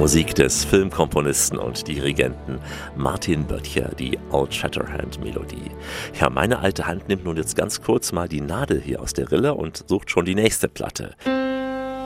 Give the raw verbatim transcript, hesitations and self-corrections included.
Musik des Filmkomponisten und Dirigenten Martin Böttcher, die Old Shatterhand-Melodie. Ja, meine alte Hand nimmt nun jetzt ganz kurz mal die Nadel hier aus der Rille und sucht schon die nächste Platte.